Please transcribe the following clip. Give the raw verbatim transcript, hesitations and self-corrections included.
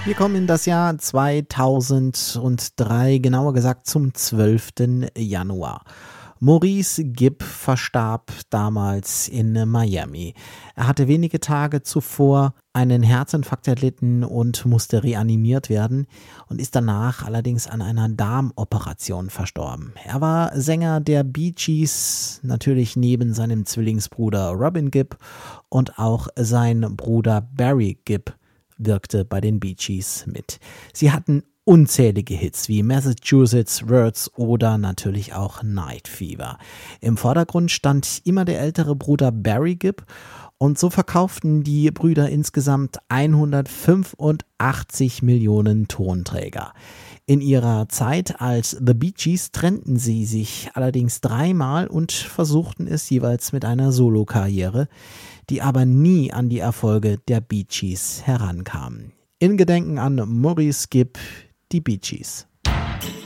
Wir kommen in das Jahr zweitausenddrei, genauer gesagt zum zwölften Januar. Maurice Gibb verstarb damals in Miami. Er hatte wenige Tage zuvor einen Herzinfarkt erlitten und musste reanimiert werden und ist danach allerdings an einer Darmoperation verstorben. Er war Sänger der Bee Gees, natürlich neben seinem Zwillingsbruder Robin Gibb, und auch sein Bruder Barry Gibb wirkte bei den Bee Gees mit. Sie hatten unzählige Hits wie Massachusetts, Words oder natürlich auch Night Fever. Im Vordergrund stand immer der ältere Bruder Barry Gibb und so verkauften die Brüder insgesamt hundertfünfundachtzig Millionen Tonträger. In ihrer Zeit als The Bee Gees trennten sie sich allerdings dreimal und versuchten es jeweils mit einer Solokarriere, die aber nie an die Erfolge der Bee Gees herankamen. In Gedenken an Maurice Gibb, die Bee Gees.